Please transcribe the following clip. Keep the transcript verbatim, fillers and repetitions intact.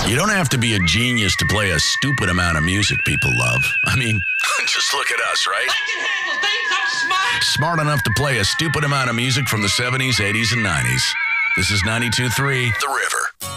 You don't have to be a genius to play a stupid amount of music people love. I mean, just look at us, right? I can handle things. I'm smart. Smart enough to play a stupid amount of music from the seventies, eighties, and nineties. This is ninety-two point three The River.